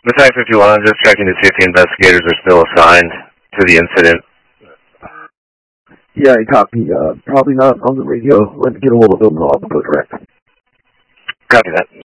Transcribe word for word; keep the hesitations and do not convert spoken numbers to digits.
Messiah fifty-one, I'm just checking to see if the investigators are still assigned to the incident. Yeah, I copy. Uh, probably not on the radio. Let's get a hold of them and I'll have to go direct. Copy that.